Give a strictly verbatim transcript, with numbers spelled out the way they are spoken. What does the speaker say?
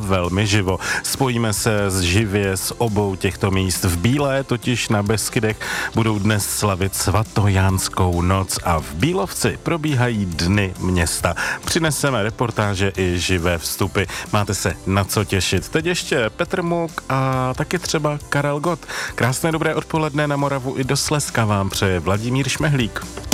velmi živo. Spojíme se z živě z obou těchto míst. V Bílé, totiž na Beskydech, budou dnes slavit svatojánskou noc a v Bílovci probíhají dny města. Přineseme reportáže i živé vstupy. Máte se na co těšit. Teď ještě Petr Muk a taky třeba Karel Gott. Krásné dobré odpoledne na Moravu i do Slezska vám přeje Vladimír Šmehlík.